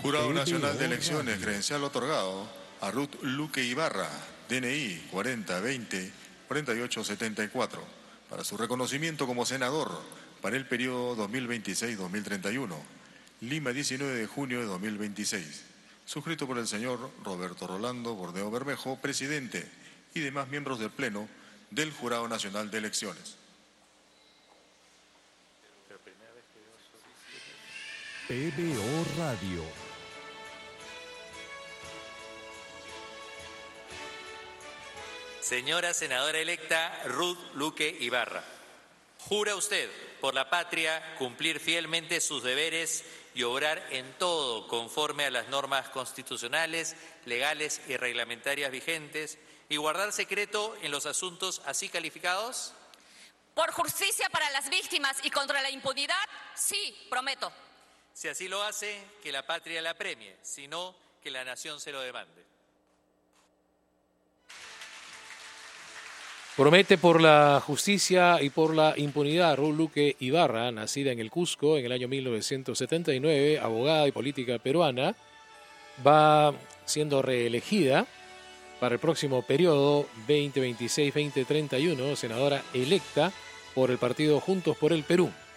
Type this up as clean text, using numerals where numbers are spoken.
Jurado Nacional de Elecciones, credencial otorgado a Ruth Luque Ibarra, DNI 4020-4874, para su reconocimiento como senador para el periodo 2026-2031, Lima, 19 de junio de 2026. Suscrito por el señor Roberto Rolando Bordeo Bermejo, presidente, y demás miembros del Pleno del Jurado Nacional de Elecciones. PBO Radio. Señora senadora electa Ruth Luque Ibarra, ¿jura usted por la patria cumplir fielmente sus deberes y obrar en todo conforme a las normas constitucionales, legales y reglamentarias vigentes y guardar secreto en los asuntos así calificados? Por justicia para las víctimas y contra la impunidad, sí, prometo. Si así lo hace, que la patria la premie, si no, que la nación se lo demande. Promete por la justicia y por la impunidad. Ruth Luque Ibarra, nacida en el Cusco en el año 1979, abogada y política peruana, va siendo reelegida para el próximo periodo 2026-2031, senadora electa por el partido Juntos por el Perú.